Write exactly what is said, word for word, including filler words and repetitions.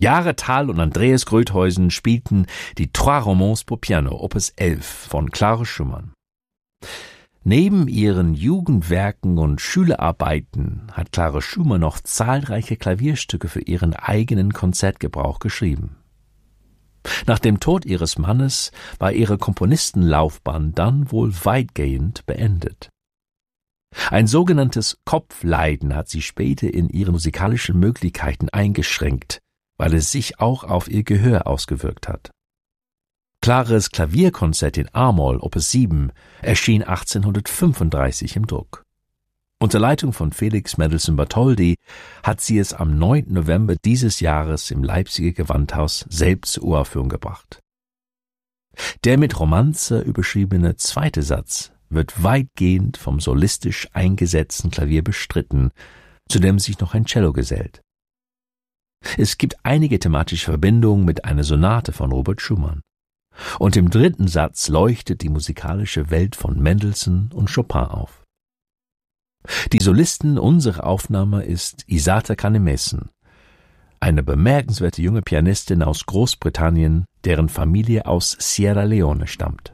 Jahre Thal und Andreas Grötheusen spielten die Trois Romances pour Piano, Opus elf von Clara Schumann. Neben ihren Jugendwerken und Schülerarbeiten hat Clara Schumann noch zahlreiche Klavierstücke für ihren eigenen Konzertgebrauch geschrieben. Nach dem Tod ihres Mannes war ihre Komponistenlaufbahn dann wohl weitgehend beendet. Ein sogenanntes Kopfleiden hat sie später in ihren musikalischen Möglichkeiten eingeschränkt, weil es sich auch auf ihr Gehör ausgewirkt hat. Claras Klavierkonzert in A-Moll, Opus sieben, erschien achtzehnhundertfünfunddreißig im Druck. Unter Leitung von Felix Mendelssohn Bartholdy hat sie es am neunten November dieses Jahres im Leipziger Gewandhaus selbst zur Uraufführung gebracht. Der mit Romanze überschriebene zweite Satz wird weitgehend vom solistisch eingesetzten Klavier bestritten, zu dem sich noch ein Cello gesellt. Es gibt einige thematische Verbindungen mit einer Sonate von Robert Schumann. Und im dritten Satz leuchtet die musikalische Welt von Mendelssohn und Chopin auf. Die Solistin unserer Aufnahme ist Isata Kahnemesen, eine bemerkenswerte junge Pianistin aus Großbritannien, deren Familie aus Sierra Leone stammt.